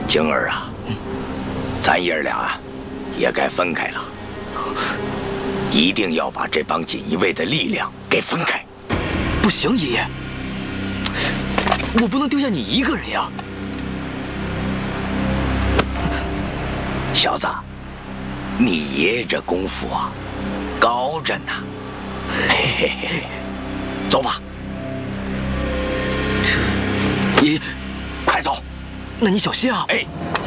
晶儿啊，咱爷儿俩也该分开了，一定要把这帮锦衣卫的力量给分开。 不行，爷爷，我不能丢下你一个人呀。 小子，你爷爷这功夫啊，高着呢。嘿嘿嘿，走吧。 爷爷， 快走！ 那你小心啊！ 哎。